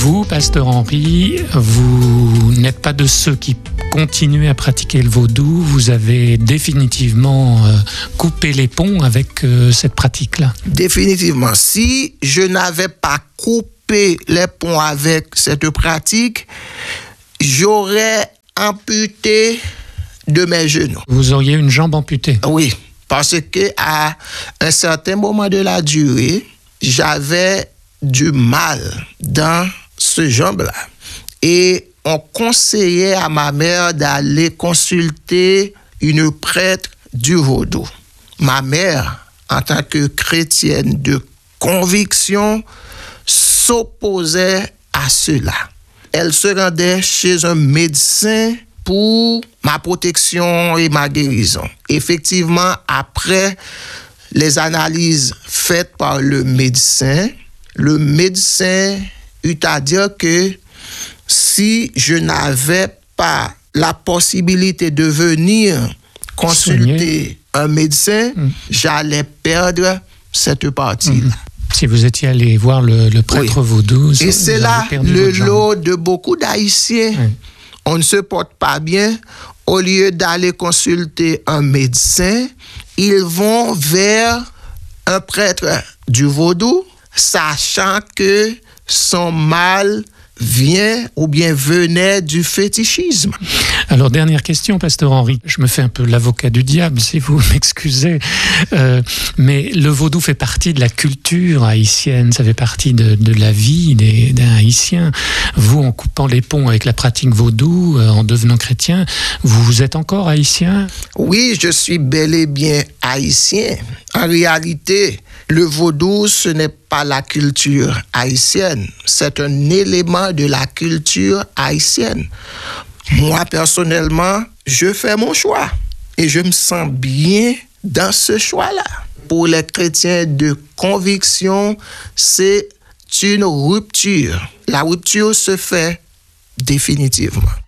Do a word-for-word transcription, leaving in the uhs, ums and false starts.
Vous, pasteur Henri, vous n'êtes pas de ceux qui continuent à pratiquer le vaudou. Vous avez définitivement euh, coupé les ponts avec euh, cette pratique-là. Définitivement. Si je n'avais pas coupé les ponts avec cette pratique, j'aurais amputé de mes genoux. Vous auriez une jambe amputée? Oui, parce que à un certain moment de la durée, j'avais du mal dans ce jambe-là. Et on conseillait à ma mère d'aller consulter une prêtre du vaudou. Ma mère, en tant que chrétienne de conviction, s'opposait à cela. Elle se rendait chez un médecin pour ma protection et ma guérison. Effectivement, après les analyses faites par le médecin, le médecin eut à dire que si je n'avais pas la possibilité de venir consulter Soigner. un médecin, mmh. j'allais perdre cette partie-là. Mmh. Si vous étiez allé voir le, le prêtre oui. vaudou, et c'est là le lot de beaucoup d'Haïtiens. Oui. On ne se porte pas bien. Au lieu d'aller consulter un médecin, ils vont vers un prêtre du vaudou, sachant que son mal vient ou bien venait du fétichisme. Alors, dernière question, pasteur Henri. Je me fais un peu l'avocat du diable, si vous m'excusez. Euh, mais le vaudou fait partie de la culture haïtienne, ça fait partie de, de la vie des, des Haïtiens. Vous, en coupant les ponts avec la pratique vaudou, euh, en devenant chrétien, vous, vous êtes encore haïtien? Oui, je suis bel et bien haïtien. En réalité, le vaudou, ce n'est pas la culture haïtienne. C'est un élément de la culture haïtienne. Moi, personnellement, je fais mon choix et je me sens bien dans ce choix-là. Pour les chrétiens de conviction, c'est une rupture. La rupture se fait définitivement.